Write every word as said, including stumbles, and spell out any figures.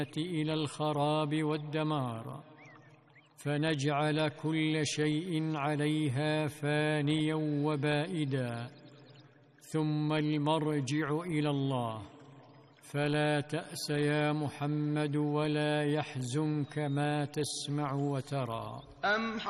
إلى الخراب والدمار، فنجعل كل شيء عليها فانيا وبائدا، ثم المرجع إلى الله. فلا تأس يا محمد ولا يحزنك ما تسمع وترى.